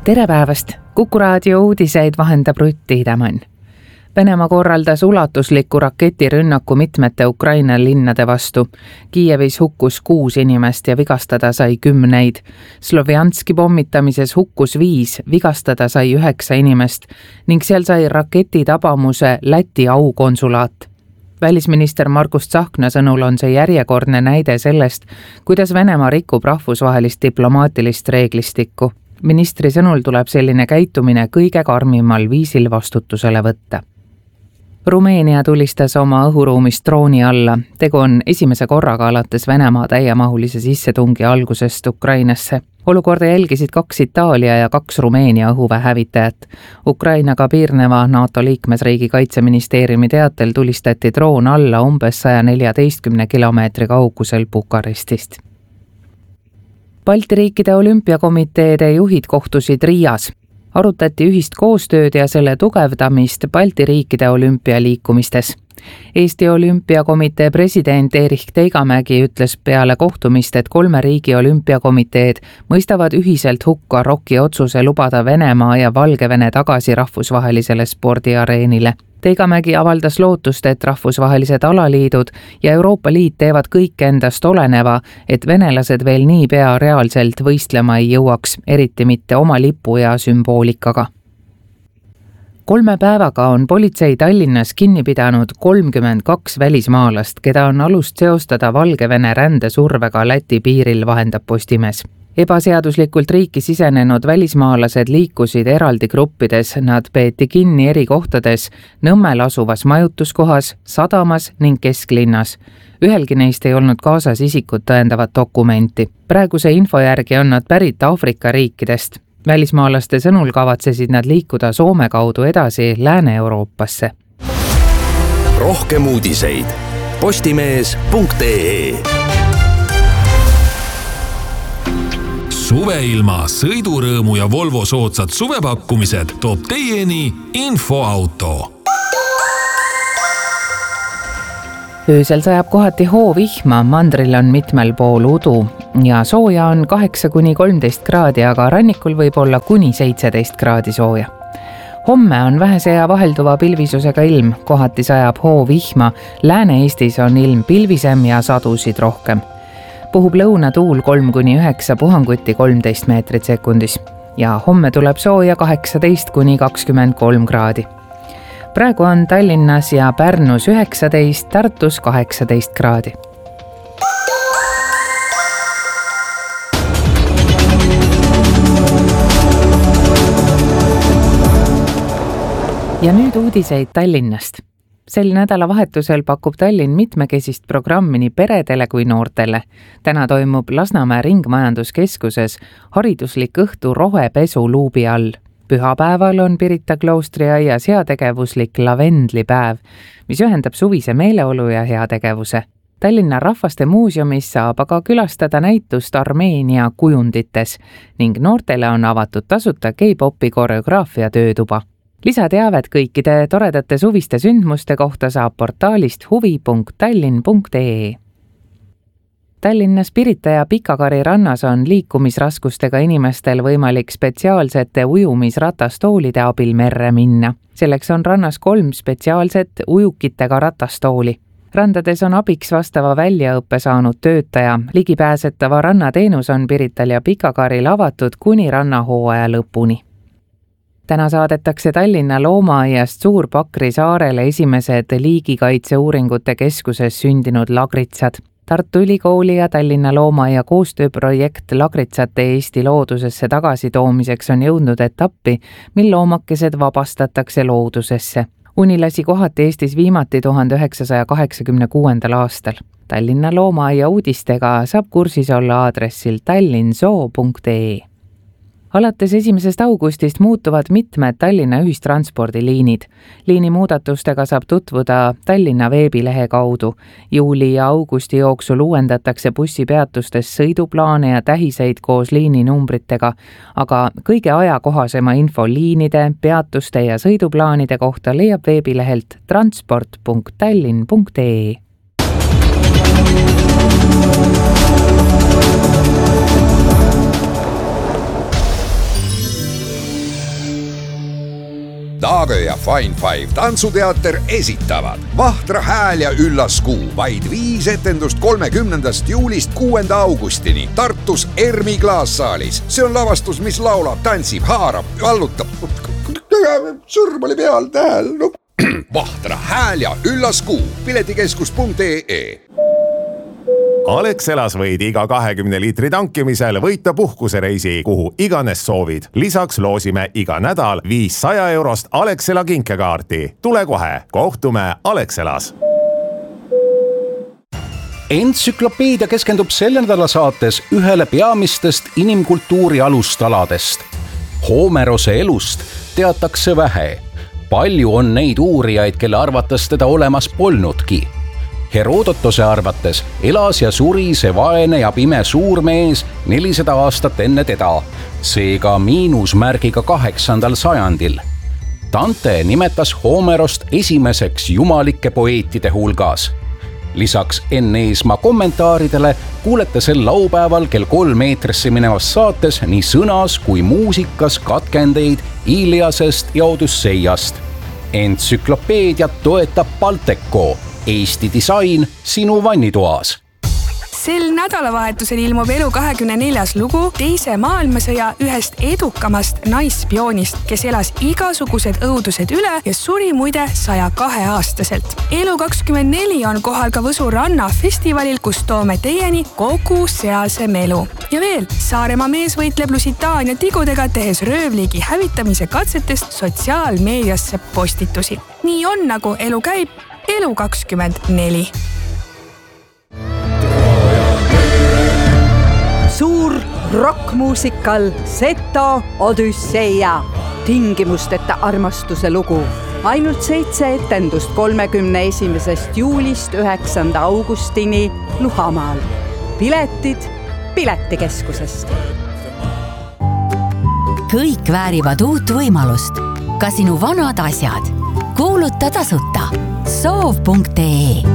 Tere päevast! Kuku raadio uudiseid vahendab Rutt Tiidemann. Venemaa korraldas ulatusliku raketirünnaku mitmete Ukraina linnade vastu. Kiievis hukkus 6 inimest ja vigastada sai 10. Slovjanski pommitamises hukkus 5, vigastada sai 9 inimest ning seal sai raketi tabamuse Läti aukonsulaat. Välisminister Margus Tsahkna sõnul on see järjekordne näide sellest, kuidas Venemaa rikub rahvusvahelist diplomaatilist reeglistikku. Ministri sõnul tuleb selline käitumine kõige karmimal viisil vastutusele võtta. Rumeenia tulistas oma õhuruumist drooni alla. Tegu on esimese korraga alates Venemaa täiemahulise sissetungi algusest Ukrainasse. Olukorda jälgisid 2 Itaalia ja 2 Rumeenia õhuväehävitajat. Ukrainaga piirneva NATO liikmesriigi kaitseministeeriumi teatel tulistati droon alla umbes 114 kilomeetri kaugusel Bukarestist. Balti riikide olümpiakomiteede juhid kohtusid Riias. Arutati ühist koostööd ja selle tugevdamist Balti riikide olümpialiikumistes. Eesti olümpiakomitee president Erich Teigamägi ütles peale kohtumist, et 3 riigi olümpiakomiteed mõistavad ühiselt hukka ROK-i otsuse lubada Venemaa ja Valgevene tagasi rahvusvahelisele spordiareenile. Teigamägi avaldas lootust, et rahvusvahelised alaliidud ja Euroopa Liit teevad kõik endast oleneva, et venelased veel niipea reaalselt võistlema ei jõuaks, eriti mitte oma lipu ja sümboolikaga. 3 päevaga on politsei Tallinnas kinni pidanud 32 välismaalast, keda on alust seostada Valgevene rändesurvega Läti piiril, vahendab Postimees. Ebaseaduslikult riiki sisenenud välismaalased liikusid eraldi gruppides, nad peeti kinni eri kohtades, Nõmmel asuvas majutuskohas, sadamas ning kesklinnas. Ühelgi neist ei olnud kaasas isikut tõendavat dokumenti. Praeguse info järgi on nad pärit Aafrika riikidest. Välismaalaste sõnul kavatsesid nad liikuda Soome kaudu edasi Lääne-Euroopasse. Rohkem uudiseid postimees.ee. Suveilma, sõidurõõmu ja Volvo soodsad suvepakkumised toob teieni Infoauto. Öösel sajab kohati hoovihma, mandril on mitmel pool udu ja sooja on 8–13 kraadi, aga rannikul võib olla kuni 17 kraadi sooja. Homme on vähese ja vahelduva pilvisusega ilm, kohati sajab hoovihma, Lääne-Eestis on ilm pilvisem ja sadusid rohkem. Puhub lõunatuul 3–9, puhanguti 13 meetrit sekundis ja homme tuleb sooja 18–23 kraadi. Praegu on Tallinnas ja Pärnus 19, Tartus 18 kraadi. Ja nüüd uudiseid Tallinnast. Sel nädalavahetusel pakub Tallinn mitmekesist programmi nii peredele kui noortele. Täna toimub Lasnamäe ringmajanduskeskuses hariduslik õhtu rohepesu luubi all. Pühapäeval on Pirita kloostriaias heategevuslik lavendlipäev, mis ühendab suvise meeleolu ja heategevuse. Tallinna Rahvaste Muuseumis saab aga külastada näitust Armeenia kujundites ning noortele on avatud tasuta K-popi koreograafia töötuba. Lisateavet kõikide toredate suviste sündmuste kohta saab portaalist huvi.tallinn.ee. Tallinnas Pirita ja Pikakari rannas on liikumisraskustega inimestel võimalik spetsiaalsete ujumisratastoolide abil merre minna. Selleks on rannas 3 spetsiaalset ujukitega ratastooli. Randades on abiks vastava väljaõppe saanud töötaja. Ligipääsetava rannateenus on Pirital ja Pikakaril avatud kuni rannahooaja lõpuni. Täna saadetakse Tallinna loomaaiast Suur-Pakri saarele esimesed liigikaitseuuringute keskuses sündinud lagritsad. Tartu Ülikooli ja Tallinna loomaaia koostööprojekt lagritsate Eesti loodusesse tagasitoomiseks on jõudnud etappi, mil loomakesed vabastatakse loodusesse. Unilasi kohati Eestis viimati 1986. aastal. Tallinna loomaaia uudistega saab kursis olla aadressil tallinsoo.ee. Alates 1. augustist muutuvad mitmed Tallinna ühistranspordiliinid. Liini muudatustega saab tutvuda Tallinna veebilehe kaudu. Juuli ja augusti jooksul uuendatakse bussipeatustes sõiduplaane ja tähiseid koos liininumbritega, aga kõige ajakohasema info liinide, peatuste ja sõiduplaanide kohta leiab veebilehelt transport.tallinn.ee. Laagö ja Fine Five tantsuteater esitavad Vahtra hääl ja üllas kuu. Vaid 5 etendust 30. juulist 6. augustini Tartus ERMi klaassaalis. See on lavastus, mis laulab, tantsib, haarab, vallutab. Sõrm oli peal, tähel. No. Vahtra hääl ja üllas kuu. Piletikeskus.ee. Alexelas võid iga 20 liitri tankimisel võita puhkusereisi, kuhu iganes soovid. Lisaks loosime iga nädal 500 eurost Alexela kinkekaarti. Tule kohe, kohtume Alexelas. Entsüklopeedia keskendub selle nädala saates ühele peamistest inimkultuuri alustaladest. Homerose elust teatakse vähe. Palju on neid uurijaid, kelle arvates teda olemas polnudki. Herodotose arvates elas ja suri see vaene ja pime suurmees 400 aastat enne teda, seega miinusmärgiga 8. sajandil. Dante nimetas Homerost esimeseks jumalike poeetide hulgas. Lisaks Enn Eesmaa kommentaaridele kuulete sel laupäeval kell 3 eetrisse minevas saates nii sõnas kui muusikas katkendeid Iliasest ja Odüsseiast. Entsüklopeediat toetab Balteco, Eesti disain sinu vannitoas. Sel nädalavahetusel ilmub Elu 24. lugu teise maailmasõja ühest edukamast naisspioonist, kes elas igasugused õudused üle ja suri muide 102-aastaselt. Elu 24 on kohal ka Võsu ranna festivalil, kus toome teieni kogu sealse melu. Ja veel, Saaremaa mees võitleb Lusitaania tigudega, tehes röövliigi hävitamise katsetest sotsiaalmeediasse postitusi. Nii on, nagu elu käib. Elu 24. Suur rockmuusikal Seto Odüsseia, tingimusteta armastuse lugu. Ainult 7 etendust 31. juulist 9. augustini Luhamaal. Piletid Piletikeskusest. Kõik väärivad uut võimalust. Ka sinu vanad asjad. Kuuluta tasuta. Soov.ee